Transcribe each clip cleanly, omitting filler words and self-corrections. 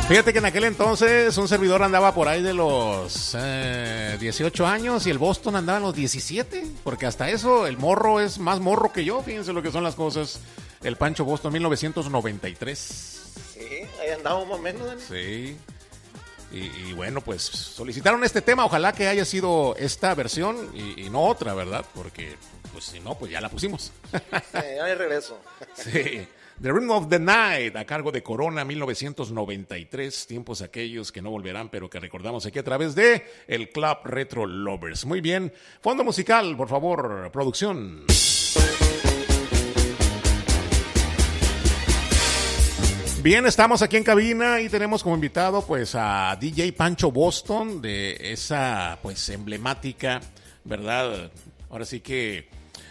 Fíjate que en aquel entonces un servidor andaba por ahí de los 18 años y el Boston andaba en los 17, porque hasta eso el morro es más morro que yo, fíjense lo que son las cosas. El Pancho Boston 1993. Sí, ahí andamos más o menos, Dani. Sí. Y bueno, pues solicitaron este tema, ojalá que haya sido esta versión y no otra, ¿verdad? Porque, pues si no, pues ya la pusimos. Sí, ya hay regreso. Sí. The Rhythm of the Night, a cargo de Corona, 1993, tiempos aquellos que no volverán, pero que recordamos aquí a través de el Club Retro Lovers. Muy bien, fondo musical, por favor, producción. Bien, estamos aquí en cabina y tenemos como invitado pues a DJ Pancho Boston, de esa pues emblemática, ¿verdad? Ahora sí que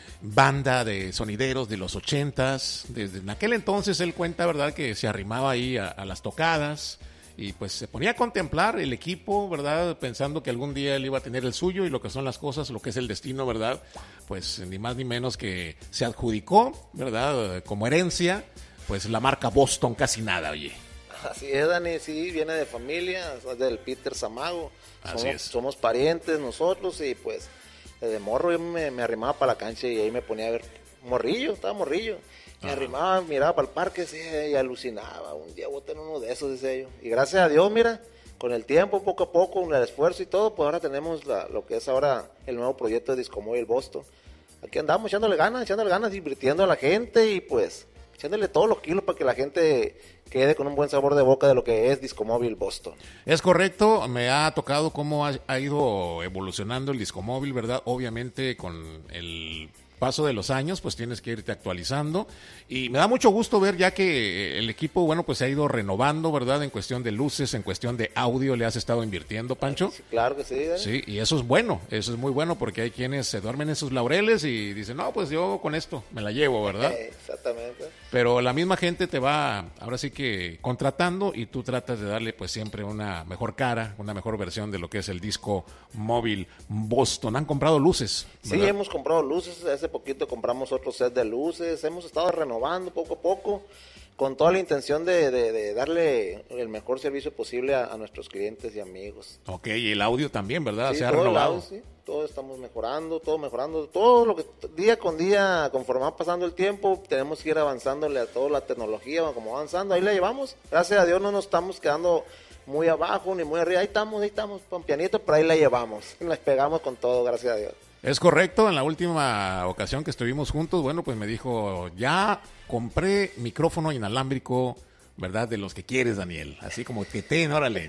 banda de sonideros de los 80s. Desde en aquel entonces él cuenta, ¿verdad?, que se arrimaba ahí a las tocadas y pues se ponía a contemplar el equipo, ¿verdad?, pensando que algún día él iba a tener el suyo y lo que son las cosas, lo que es el destino, ¿verdad?, pues ni más ni menos que se adjudicó, ¿verdad?, como herencia, pues la marca Boston Casi Nada, oye. Así es, Dani, sí, viene de familia, del Peter Samago. Somos parientes nosotros y pues de morro yo me arrimaba para la cancha y ahí me ponía a ver estaba morrillo. Me arrimaba, miraba para el parque sí, y alucinaba. Un día voy a tener uno de esos, decía yo. Y gracias a Dios, mira, con el tiempo, poco a poco, con el esfuerzo y todo, pues ahora tenemos lo que es ahora el nuevo proyecto de Discomóvil Boston. Aquí andamos echándole ganas, divirtiendo a la gente y pues echándole todos los kilos para que la gente quede con un buen sabor de boca de lo que es Discomóvil Boston. Es correcto, me ha tocado cómo ha ido evolucionando el Discomóvil, ¿verdad? Obviamente con el paso de los años, pues tienes que irte actualizando y me da mucho gusto ver ya que el equipo, bueno, pues se ha ido renovando, ¿verdad? En cuestión de luces, en cuestión de audio, le has estado invirtiendo, Pancho. Sí, claro que sí, Dani. Sí, y eso es bueno, eso es muy bueno porque hay quienes se duermen en sus laureles y dicen, no, pues yo con esto me la llevo, ¿verdad? Exactamente. Pero la misma gente te va, ahora sí que contratando y tú tratas de darle pues siempre una mejor cara, una mejor versión de lo que es el disco móvil Boston. ¿Han comprado luces? ¿Verdad? Sí, hemos comprado luces, hace poquito compramos otro set de luces, hemos estado renovando poco a poco con toda la intención de darle el mejor servicio posible a nuestros clientes y amigos. Ok, y el audio también, ¿verdad? Sí, Se ha renovado. sí, todo estamos mejorando, todo lo que día con día, conforme va pasando el tiempo, tenemos que ir avanzándole a toda la tecnología, como va avanzando, ahí la llevamos. Gracias a Dios no nos estamos quedando muy abajo ni muy arriba, ahí estamos, con pianito, pero ahí la llevamos, la pegamos con todo, gracias a Dios. Es correcto, en la última ocasión que estuvimos juntos, bueno, pues me dijo, ya compré micrófono inalámbrico, ¿verdad? De los que quieres, Daniel, así como que órale.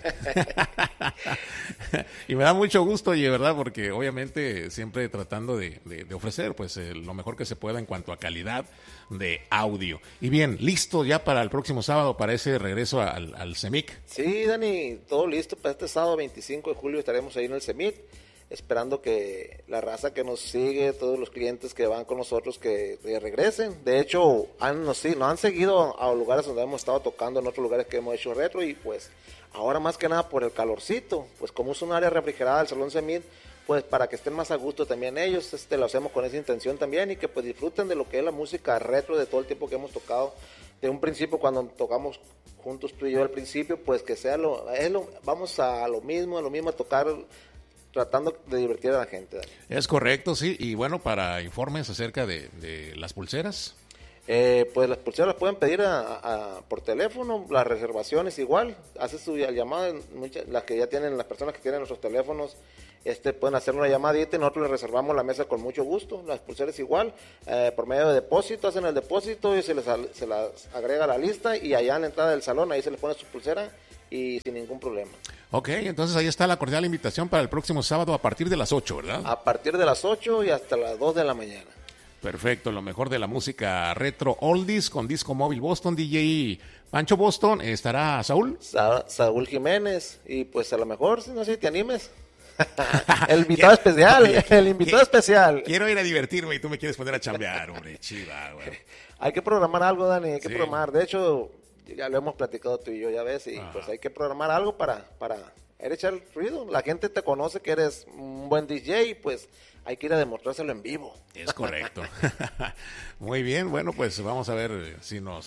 Y me da mucho gusto, oye, ¿verdad? Porque obviamente siempre tratando de ofrecer pues lo mejor que se pueda en cuanto a calidad de audio. Y bien, listo ya para el próximo sábado, para ese regreso al CEMIC. Sí, Dani, todo listo para este sábado 25 de julio estaremos ahí en el CEMIC, esperando que la raza que nos sigue, todos los clientes que van con nosotros, que regresen. De hecho, nos han seguido a lugares donde hemos estado tocando, en otros lugares que hemos hecho retro, y pues ahora más que nada por el calorcito, pues como es un área refrigerada el Salón Semid, pues para que estén más a gusto también ellos, lo hacemos con esa intención también, y que pues disfruten de lo que es la música retro de todo el tiempo que hemos tocado. De un principio, cuando tocamos juntos tú y yo al principio, pues que sea vamos a lo mismo a tocar, tratando de divertir a la gente. Es correcto, sí. Y bueno, para informes acerca de las pulseras. Pues las pulseras las pueden pedir por teléfono, las reservaciones igual, hace su llamada, las personas que tienen nuestros teléfonos, pueden hacer una llamadita y nosotros les reservamos la mesa con mucho gusto. Las pulseras igual, por medio de depósito, hacen el depósito y se las agrega a la lista, y allá en la entrada del salón ahí se les pone su pulsera y sin ningún problema. Ok, entonces ahí está la cordial invitación para el próximo sábado a partir de las 8, ¿verdad? A partir de las 8 y hasta las 2 de la mañana. Perfecto, lo mejor de la música retro oldies con Disco Móvil Boston, DJ Pancho Boston. ¿Estará Saúl? Saúl Jiménez, y pues a lo mejor, no sé si te animes. El invitado especial. Quiero ir a divertirme y tú me quieres poner a chambear, hombre, chiva, güey. Hay que programar algo, Dani, hay que programar. De hecho, ya lo hemos platicado tú y yo, ya ves, y pues hay que programar algo para echar ruido. La gente te conoce que eres un buen DJ y pues hay que ir a demostrárselo en vivo. Es correcto. Muy bien, bueno, pues vamos a ver si nos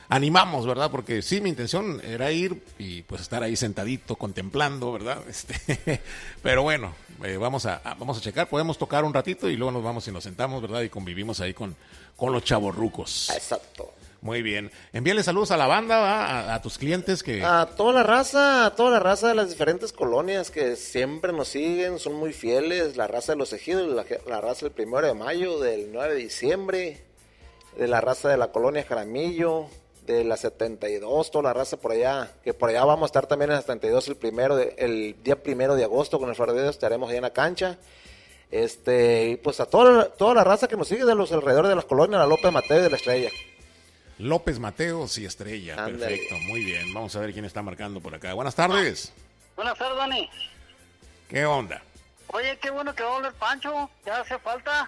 animamos, ¿verdad? Porque sí, mi intención era ir y pues estar ahí sentadito, contemplando, ¿verdad? Pero bueno, vamos a checar, podemos tocar un ratito y luego nos vamos y nos sentamos, ¿verdad? Y convivimos ahí con los chavorrucos. Exacto. Muy bien. Envíale saludos a la banda, a tus clientes que... A toda la raza de las diferentes colonias que siempre nos siguen, son muy fieles, la raza de los Ejidos, la raza del 1 de mayo, del 9 de diciembre, de la raza de la colonia Jaramillo, de la 72, toda la raza por allá, que por allá vamos a estar también en la 72 el día 1 de agosto con el Fardeo, estaremos ahí en la cancha. Y pues a toda la raza que nos sigue de los alrededores de las colonias, la López Mateo y de la Estrella. López Mateos y Estrella, Ándale. Perfecto, muy bien. Vamos a ver quién está marcando por acá. Buenas tardes. Buenas tardes, Dani. ¿Qué onda? Oye, qué bueno que va a hablar Pancho, ya hace falta.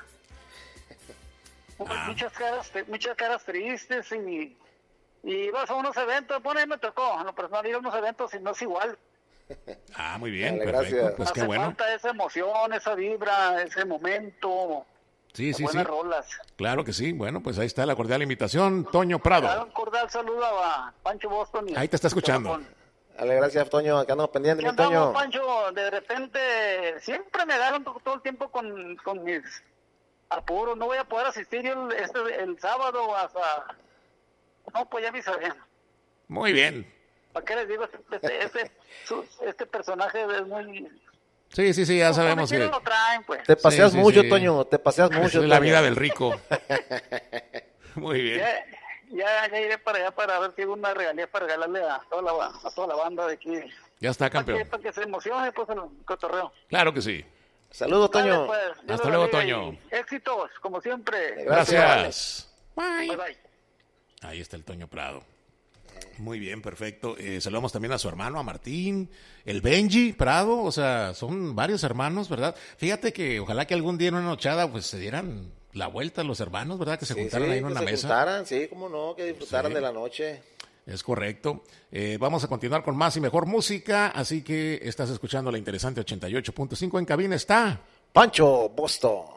Muchas caras tristes y vas a unos eventos, bueno, ahí me tocó, en lo personal ir a unos eventos y no es igual. Muy bien, Dale, perfecto. gracias. Pues qué Hace bueno. falta esa emoción, esa vibra, ese momento, Sí, sí, sí. buenas rolas. Claro que sí. Bueno, pues ahí está la cordial invitación. Toño Dar Prado. un cordial saludo a Pancho Boston. Ahí te está escuchando. Dale, gracias, Toño, acá andamos pendientes, ¿Qué mi Toño. andamos, Pancho? De repente, siempre me agarran todo el tiempo con mis apuros. No voy a poder asistir yo el sábado hasta... No, pues ya me sabían. Muy bien. ¿Para qué les digo? Este personaje es muy... Sí, sí, sí, ya sabemos que que lo traen, pues. Te paseas Sí, sí, mucho, sí. Toño, te paseas mucho. es la Toño. vida del rico. Muy bien. Ya iré para allá para ver si hay una regalía para regalarle a toda la banda de aquí. Ya está, campeón. Para que se emocione, pues, el cotorreo. Claro que sí. Saludos, Toño. Dale, pues, Dios Hasta los luego, bendiga Toño. y éxitos, como siempre. Gracias. Bye, bye. Ahí está el Toño Prado. Muy bien, perfecto. Saludamos también a su hermano, a Martín, el Benji Prado, o sea, son varios hermanos, ¿verdad? Fíjate que ojalá que algún día en una nochada pues se dieran la vuelta los hermanos, ¿verdad? Que se juntaran ahí en una se mesa. juntaran, sí, cómo no, que disfrutaran Sí. de la noche. Es correcto. Vamos a continuar con más y mejor música, así que estás escuchando la interesante 88.5 en cabina está. Pancho Boston.